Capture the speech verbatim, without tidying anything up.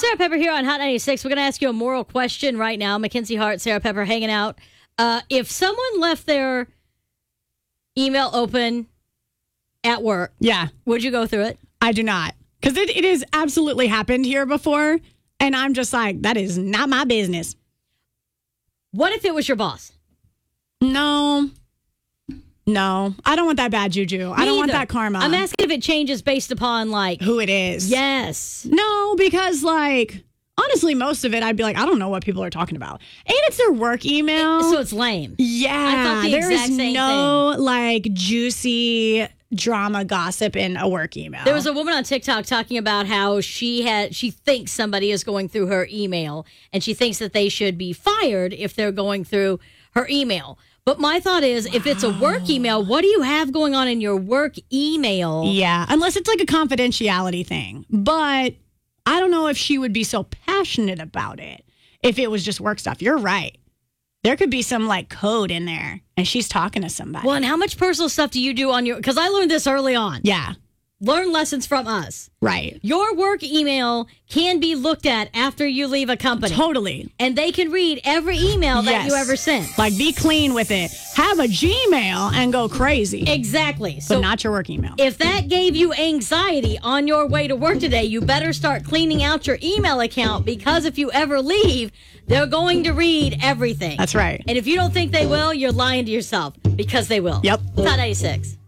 Sarah Pepper here on Hot ninety-six. We're going to ask you a moral question right now. Mackenzie Hart, Sarah Pepper hanging out. Uh, if someone left their email open at work, yeah, would you go through it? I do not. Because it, it has absolutely happened here before. And I'm just like, that is not my business. What if it was your boss? No. No. I don't want that bad juju. Me I don't either. want that karma. I'm asking if it changes based upon, like... who it is. Yes. No, because, like... honestly, most of it, I'd be like, I don't know what people are talking about. And it's their work email. It, so it's lame. Yeah. I thought the there exact is same no, thing. like, juicy drama gossip in a work email. There was a woman on TikTok talking about how she had she thinks somebody is going through her email, and she thinks that they should be fired if they're going through her email. But my thought is, wow. if it's a work email, what do you have going on in your work email? Yeah, unless it's like a confidentiality thing. But I don't know if she would be so passionate about it if it was just work stuff. You're right. There could be some like code in there and she's talking to somebody. Well, and how much personal stuff do you do on your... because I learned this early on. Yeah. Learn lessons from us. Right. Your work email can be looked at after you leave a company. Totally. And they can read every email that yes. you ever sent. Like, be clean with it. Have a Gmail and go crazy. Exactly. But so not your work email. If that gave you anxiety on your way to work today, you better start cleaning out your email account, because if you ever leave, they're going to read everything. That's right. And if you don't think they will, you're lying to yourself, because they will. Yep. Hot ninety-six.